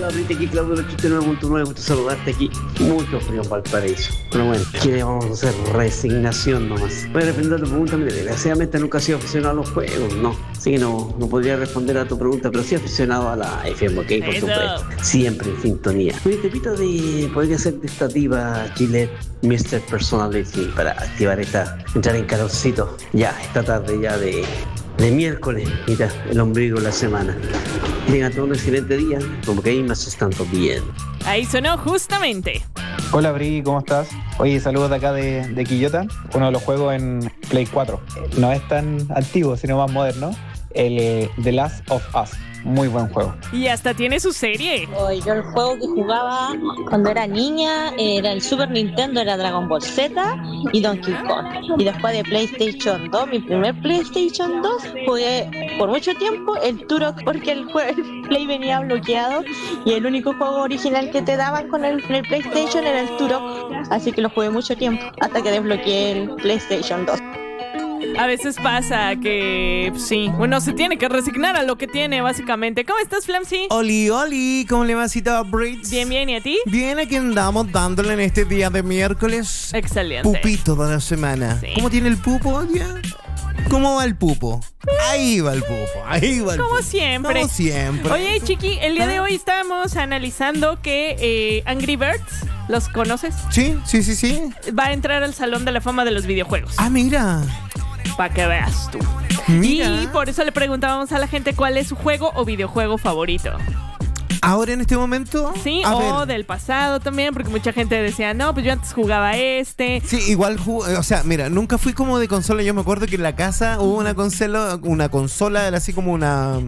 abrite aquí Claudio 89.9, gusto saludarte aquí. Mucho frío en Valparaíso. Pero bueno, ¿qué le vamos a hacer? Resignación nomás. Voy a responder a tu pregunta, mire, desgraciadamente nunca he sido aficionado a los juegos, ¿no? Así que no podría responder a tu pregunta, pero sí aficionado a la FM, ¿ok? Por supuesto. Siempre en sintonía. Oye, te pido podría ser de esta diva Gillette Mr. Personality para activar entrar en calorcito. Ya, esta tarde ya de miércoles, mira, el ombligo de la semana. Tengan todo un excelente día, como que ahí más están todos bien. Ahí sonó justamente. Hola Bri, ¿cómo estás? Oye, saludos de acá de Quillota, uno de los juegos en Play 4. No es tan antiguo, sino más moderno. El The Last of Us. Muy buen juego. Y hasta tiene su serie. Yo el juego que jugaba cuando era niña era el Super Nintendo, era Dragon Ball Z y Donkey Kong. Y después de PlayStation 2, mi primer PlayStation 2, jugué por mucho tiempo el Turok porque el Play venía bloqueado y el único juego original que te daban con el PlayStation era el Turok. Así que lo jugué mucho tiempo hasta que desbloqueé el PlayStation 2. A veces pasa que, sí, uno se tiene que resignar a lo que tiene, básicamente. ¿Cómo estás, Flamsy? Oli, ¿cómo le va, cita Brits? Bien, ¿y a ti? Bien, aquí andamos dándole en este día de miércoles. Excelente. Pupito de la semana. Sí. ¿Cómo tiene el pupo ya? ¿Cómo va el pupo? Ahí va el pupo, Como siempre. Oye, Chiqui, el día de hoy estábamos analizando que Angry Birds, ¿los conoces? Sí. Va a entrar al Salón de la Fama de los Videojuegos. Ah, mira. Para que veas tú. Mira. Y por eso le preguntábamos a la gente cuál es su juego o videojuego favorito. ¿Ahora en este momento? Sí, o del pasado también, porque mucha gente decía, no, pues yo antes jugaba este. Sí, igual, o sea, mira, nunca fui como de consola. Yo me acuerdo que en la casa hubo una consola, era así como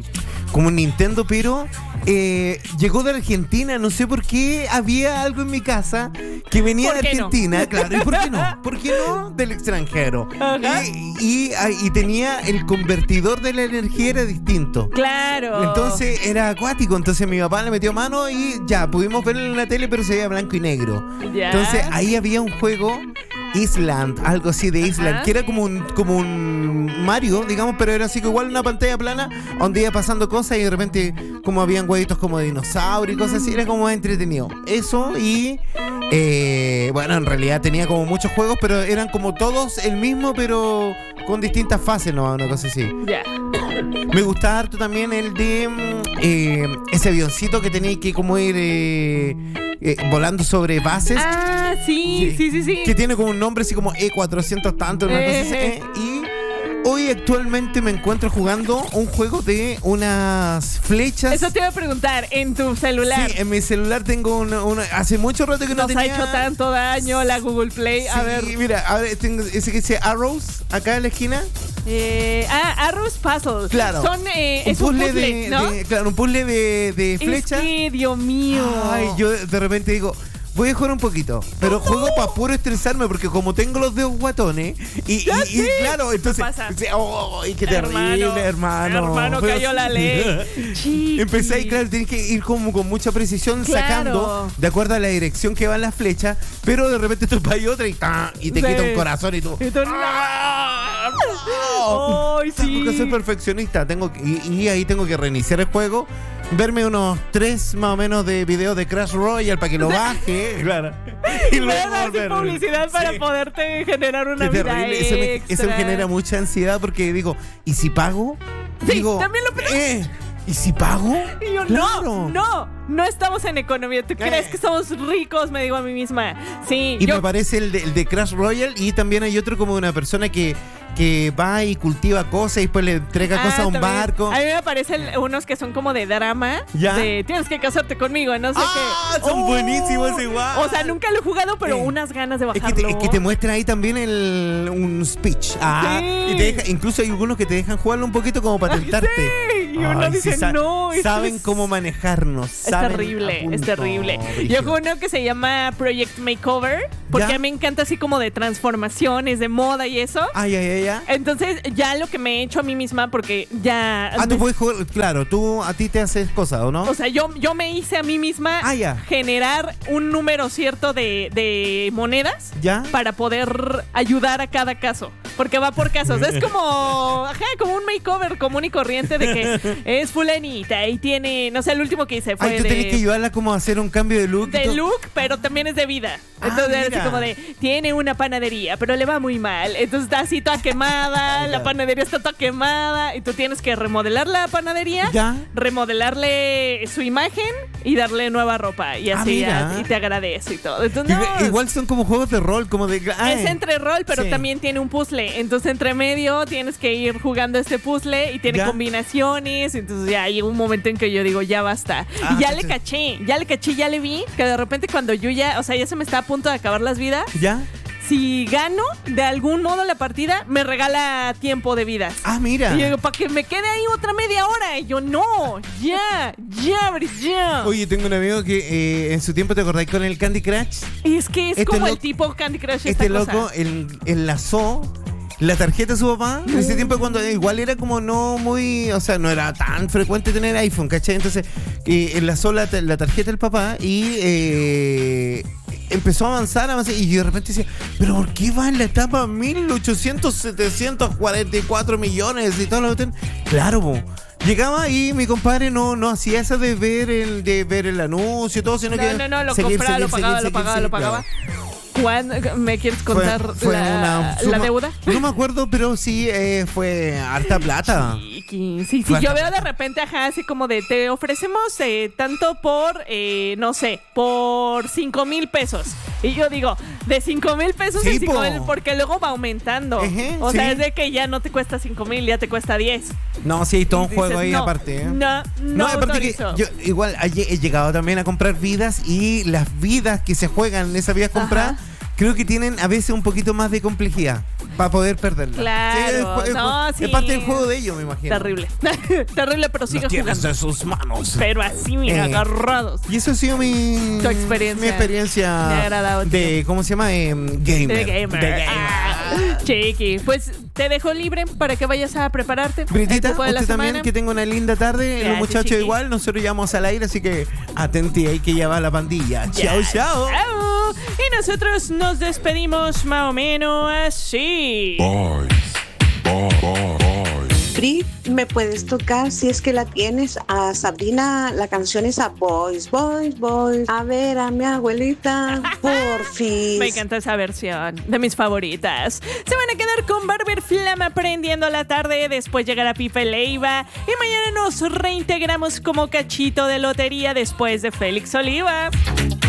un Nintendo, pero llegó de Argentina. No sé por qué había algo en mi casa que venía de Argentina. No? Claro, ¿y por qué no? ¿Por qué no? Del extranjero. Ajá. Y tenía el convertidor de la energía era distinto. Claro. Entonces era acuático. Entonces mi papá le metió mano y ya, pudimos verlo en la tele, pero se veía blanco y negro. Ya. Entonces ahí había un juego, Island, algo así de Island, Ajá. que era como un Mario, digamos, pero era así que igual una pantalla plana donde iba pasando cosas y de repente como habían huevitos como de dinosaurio y cosas así, era como más entretenido. Eso y bueno, en realidad tenía como muchos juegos, pero eran como todos el mismo, pero con distintas fases, ¿no? Una cosa así. Ya. Me gustaba harto también el de ese avioncito que tenía que como ir volando sobre bases. Ah, sí. Que tiene como un nombre así como E400 tanto, una cosa así. Y hoy actualmente me encuentro jugando un juego de unas flechas. Eso te iba a preguntar, en tu celular. Sí, en mi celular tengo una hace mucho rato que no tenía. Nos ha hecho tanto daño la Google Play. A ver. Mira, tengo ese que dice Arrows, acá en la esquina. Arrows Puzzle. Claro. Son, es un puzzle, ¿no? Claro, un puzzle de flechas. Es que, Dios mío. Ay, yo de repente digo, voy a jugar un poquito, pero juego para puro estresarme porque como tengo los dedos guatones y claro, entonces ¡ay, qué terrible, hermano! Hermano, cayó la ley. Empecé ahí, claro, tienes que ir como con mucha precisión sacando de acuerdo a la dirección que van las flechas, pero de repente tú vas y otra y te quita un corazón y tú tengo que ser perfeccionista, y ahí tengo que reiniciar el juego, verme unos 3 más o menos de videos de Crash Royale para que lo baje. Claro. Y luego hacer publicidad para poderte generar una vida extra. Eso me genera mucha ansiedad porque digo, ¿y si pago? Sí, digo, también lo pensé. ¿Y si pago? Y yo, claro. no estamos en economía. ¿Tú crees que somos ricos? Me digo a mí misma. Sí. Y me parece el de Crash Royale, y también hay otro como de una persona que va y cultiva cosas y después le entrega cosas a un barco. A mí me parecen unos que son como de drama. ¿Ya? De tienes que casarte conmigo, no sé qué. Son buenísimos igual. O sea, nunca lo he jugado, pero unas ganas de bajarlo. Es que te muestra ahí también un speech. Y te deja, incluso hay algunos que te dejan jugarlo un poquito como para tentarte. Sí, y uno dice, saben cómo manejarnos. Es terrible. Yo juego uno que se llama Project Makeover, porque a mí me encanta así como de transformaciones, de moda y eso. Ya. Entonces, ya lo que me he hecho a mí misma, porque ya... tú puedes jugar, claro, a ti te haces cosas, ¿o no? O sea, yo me hice a mí misma generar un número cierto de monedas para poder ayudar a cada caso. porque va por casos. Es como un makeover común y corriente de que es fulanita y tiene, no sé, el último que hice fue tú tenés que ayudarla como a hacer un cambio de look. De look, pero también es de vida. Entonces es así como de, tiene una panadería, pero le va muy mal. Entonces está así toda quemada, la panadería está toda quemada y tú tienes que remodelar la panadería, remodelarle su imagen y darle nueva ropa y así y te agradece y todo. Entonces, igual son como juegos de rol, como de... Es entre rol, pero también tiene un puzzle. Entonces entre medio tienes que ir jugando este puzzle y tiene combinaciones. Entonces ya hay un momento en que yo digo, ya basta. Y ya le caché, ya le vi que de repente cuando yo ya se me está a punto de acabar las vidas. ¿Ya? Si gano de algún modo la partida, me regala tiempo de vidas. Mira. Y yo digo, para que me quede ahí otra media hora. Y yo, no, ya. Oye, tengo un amigo que en su tiempo, ¿te acordáis con el Candy Crush? Es que es como el tipo Candy Crush. Este loco enlazó la tarjeta de su papá en ese tiempo cuando igual era como no muy, o sea, no era tan frecuente tener iPhone, ¿cachai? Entonces enlazó la tarjeta del papá y empezó a avanzar y yo de repente decía, pero ¿por qué va en la etapa 1800-744 millones y todo lo que claro, po. Llegaba y mi compadre no hacía eso de ver el anuncio y todo, sino que lo compraba, lo pagaba. ¿Cuándo me quieres contar la deuda? No me acuerdo, pero sí fue harta plata. Sí, yo veo de repente, así como de te ofrecemos tanto por, no sé, por 5,000 pesos. Y yo digo, de 5,000 pesos en 5,000, porque luego va aumentando. O sea, es de que ya no te cuesta 5,000, ya te cuesta 10. No, sí, hay todo un juego ahí aparte. No, aparte que yo igual he llegado también a comprar vidas y las vidas que se juegan en esas vidas compradas, creo que tienen a veces un poquito más de complejidad para poder perderla. Claro, es parte del juego de ellos, me imagino. Terrible, pero sigue jugando. De sus manos. Pero así, mira, agarrados. Y eso ha sido tu experiencia. Mi experiencia me ha agradado, de, ¿cómo se llama? Gamer. Chiqui, pues te dejo libre para que vayas a prepararte. Britita, usted también, que tenga una linda tarde. Gracias, los muchachos chiqui. Igual, nosotros ya vamos al aire, así que atenti ahí que ya va la pandilla. Chao. Y nosotros nos despedimos más o menos así. Bye. Brit, ¿me puedes tocar, si es que la tienes, a Sabrina, la canción esa Boys, a ver a mi abuelita, porfis? Me encanta esa versión, de mis favoritas. Se van a quedar con Barber Flama prendiendo la tarde, después llegará Pipe Leiva y mañana nos reintegramos como cachito de lotería después de Félix Oliva.